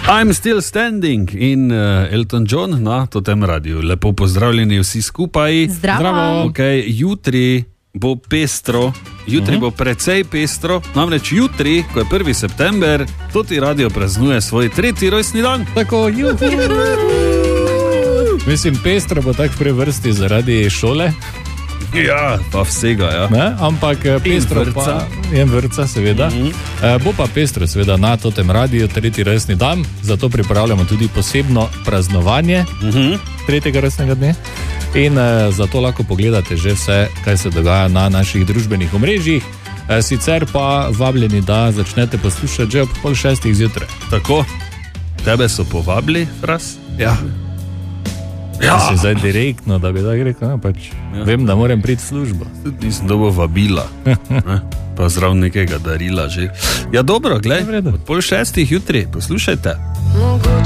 I'm still standing in Elton John na tem radiju. Lepo pozdravljeni vsi skupaj. Zdravo. Okay, jutri bo pestro, jutri bo precej pestro, namreč jutri, ko je 1. september, Toti radio praznuje svoj 3. rojstni dan. Tako, Mislim, pestro bo tak v prvi vrsti zaradi šole. Ja, pa vsega, ja. Ne? Ampak pestro pa je vrca, seveda. Bo pa pestro, seveda, na Totem radiju 3. rojstni dan, zato pripravljamo tudi posebno praznovanje 3. rojstnega dne. In zato lahko pogledate že vse, kaj se dogaja na naših družbenih omrežjih. Sicer pa vabljeni, da začnete poslušati že ob 5:30 zjutraj. Tako, tebe so povabili, Fras? Ja. Ja. Si zdaj direktno, da bi tako rekel, pač vem, da moram priti v službo. Tudi nisem dobil vabila, pa zrav nekega darila že. Ja dobro, glej, od 5:30 jutri, poslušajte.